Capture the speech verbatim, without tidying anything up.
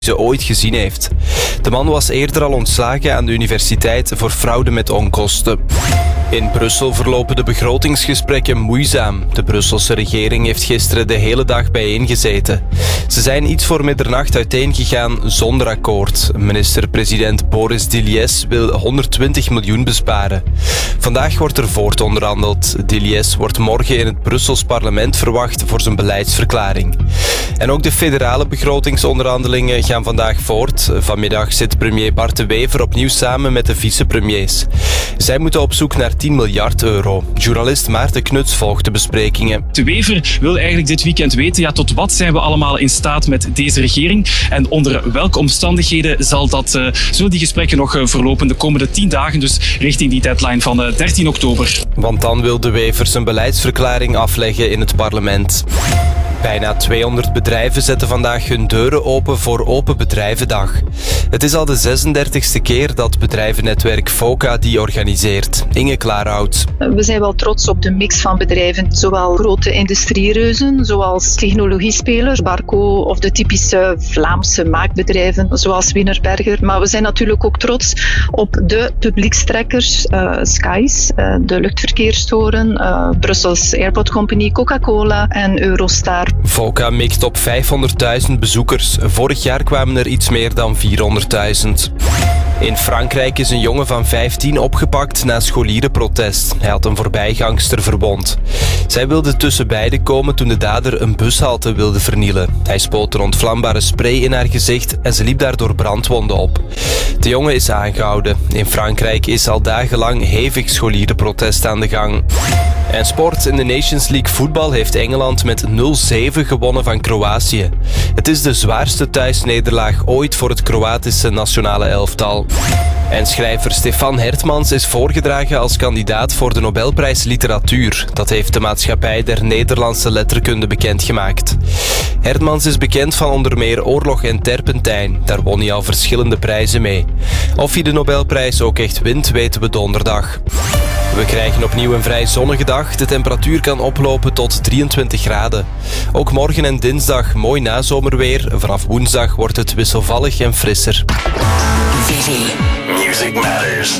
ze ooit gezien heeft. De man was eerder al ontslagen aan de universiteit voor fraude met onkosten. In Brussel verlopen de begrotingsgesprekken moeizaam. De Brusselse regering heeft gisteren de hele dag bijeengezeten. Ze zijn iets voor middernacht uiteengegaan zonder akkoord. Minister-president Boris Diliès wil honderdtwintig miljoen besparen. Vandaag wordt er voortonderhandeld. Diliès wordt morgen in het Brussels parlement verwacht voor zijn beleidsverklaring. En ook de federale begrotingsonderhandelingen gaan vandaag voort. Vanmiddag zit premier Bart De Wever opnieuw samen met de vicepremiers. Zij moeten op zoek naar tien miljard euro. Journalist Maarten Knuts volgt de besprekingen. De Wever wil eigenlijk dit weekend weten, ja, tot wat zijn we allemaal in staat met deze regering en onder welke omstandigheden zal dat, uh, zullen die gesprekken nog uh, verlopen de komende tien dagen, dus richting die deadline van uh, dertien oktober. Want dan wil De Wever zijn beleidsverklaring afleggen in het parlement. Bijna tweehonderd bedrijven zetten vandaag hun deuren open voor Open Bedrijvendag. Het is al de zesendertigste keer dat bedrijvennetwerk FOCA die organiseert. Inge Klaarhout. We zijn wel trots op de mix van bedrijven. Zowel grote industriereuzen, zoals technologiespelers, Barco of de typische Vlaamse maakbedrijven, zoals Wienerberger. Maar we zijn natuurlijk ook trots op de publiekstrekkers, uh, Skies, uh, de luchtverkeerstoren, uh, Brussels Airport Company, Coca-Cola en Eurostar. FOCA mikt op vijfhonderdduizend bezoekers. Vorig jaar kwamen er iets meer dan vierhonderdduizend. In Frankrijk is een jongen van vijftien opgepakt na scholierenprotest. Hij had een voorbijgangster verwond. Zij wilde tussen beiden komen toen de dader een bushalte wilde vernielen. Hij spoot een ontvlambare spray in haar gezicht en ze liep daardoor brandwonden op. De jongen is aangehouden. In Frankrijk is al dagenlang hevig scholierenprotest aan de gang. En sport. In de Nations League voetbal heeft Engeland met nul zeven gewonnen van Kroatië. Het is de zwaarste thuisnederlaag ooit voor het Kroatische nationale elftal. En schrijver Stefan Hertmans is voorgedragen als kandidaat voor de Nobelprijs Literatuur. Dat heeft de Maatschappij der Nederlandse Letterkunde bekendgemaakt. Hertmans is bekend van onder meer Oorlog en Terpentijn. Daar won hij al verschillende prijzen mee. Of hij de Nobelprijs ook echt wint, weten we donderdag. We krijgen opnieuw een vrij zonnige dag. De temperatuur kan oplopen tot drieëntwintig graden. Ook morgen en dinsdag mooi nazomerweer. Vanaf woensdag wordt het wisselvallig en frisser. Music Matters.